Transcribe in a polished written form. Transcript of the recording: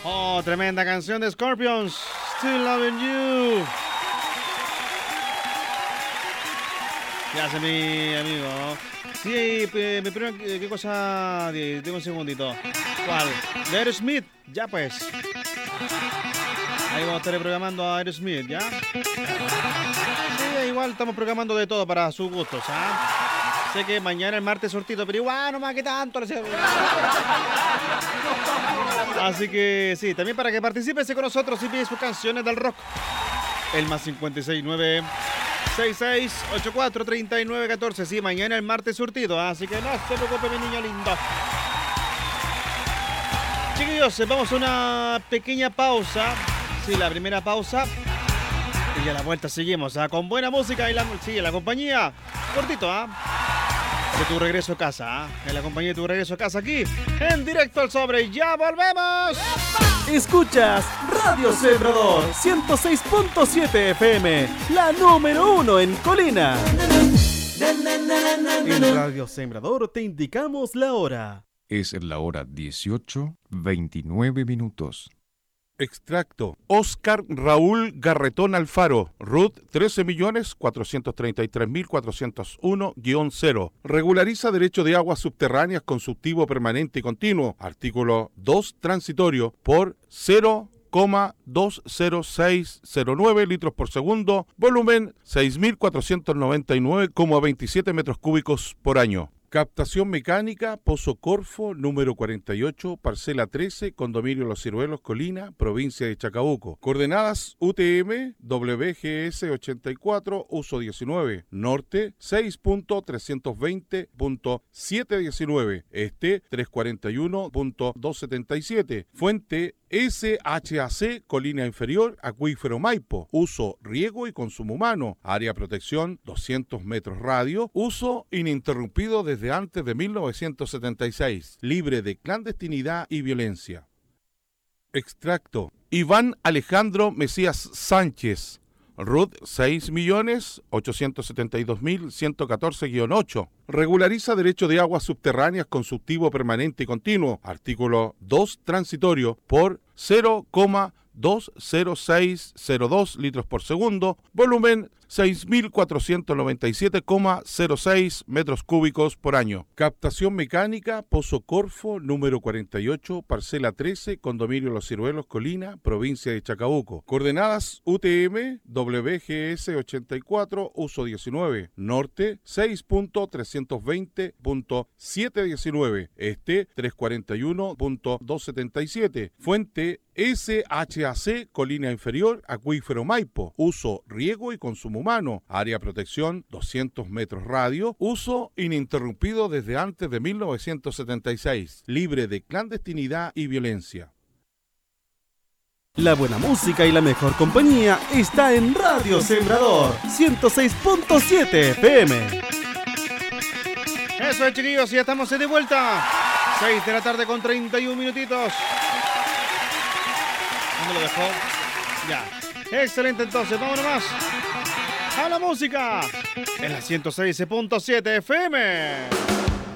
Oh, tremenda canción de Scorpions. Still Loving You. ¿Qué hace mi amigo? Sí, me preguntan qué cosa. Tengo un segundito. ¿Cuál? De Aerosmith. Ya pues. Ahí vamos a estar programando a Aerosmith, ¿ya? Sí, igual estamos programando de todo para sus gustos, ¿ah? Sé que mañana es martes sortito, pero igual no más que tanto. Así que sí, también para que participes con nosotros y pides sus canciones del rock. El más 569 6684 3914. Sí, mañana es martes surtido, así que no se preocupe, mi niño lindo. Chiquillos, vamos a una pequeña pausa. Sí, la primera pausa. Y a la vuelta seguimos, con buena música y la compañía. Cortito, de tu regreso a casa, en la compañía de tu regreso a casa aquí, en Directo al Sobre. ¡Ya volvemos! Escuchas Radio Sembrador 106.7 FM, la número 1 en Colina. En Radio Sembrador te indicamos la hora. Es la hora 18:29. Extracto. Oscar Raúl Garretón Alfaro, RUT 13.433.401-0. Regulariza derecho de aguas subterráneas consultivo permanente y continuo. Artículo 2 transitorio por 0,20609 litros por segundo. Volumen 6.499,27 metros cúbicos por año. Captación mecánica, Pozo Corfo, número 48, parcela 13, condominio Los Ciruelos, Colina, provincia de Chacabuco. Coordenadas UTM, WGS 84, uso 19, norte 6.320.719, este 341.277, fuente SHAC, Colina Inferior, Acuífero Maipo, uso riego y consumo humano, área protección 200 metros radio, uso ininterrumpido desde antes de 1976, libre de clandestinidad y violencia. Extracto. Iván Alejandro Mesías Sánchez, RUT 6.872.114-8. Regulariza derecho de aguas subterráneas consultivo permanente y continuo. Artículo 2 transitorio por 0,20602 litros por segundo. Volumen 6.497,06 metros cúbicos por año. Captación mecánica, Pozo Corfo, número 48, parcela 13, condominio Los Ciruelos, Colina, provincia de Chacabuco. Coordenadas UTM, WGS 84, uso 19, norte 6.320.719, este 341.277, fuente SHAC, Colina Inferior, Acuífero Maipo, uso riego y consumo humano, área protección 200 metros radio, uso ininterrumpido desde antes de 1976, libre de clandestinidad y violencia. La buena música y la mejor compañía está en Radio Sembrador 106.7 FM. Eso es, chiquillos, ya estamos de vuelta. 6 de la tarde con 31 minutitos. ¿Dónde lo dejó? Ya. Excelente, entonces, vámonos más a la música en la 106.7 FM.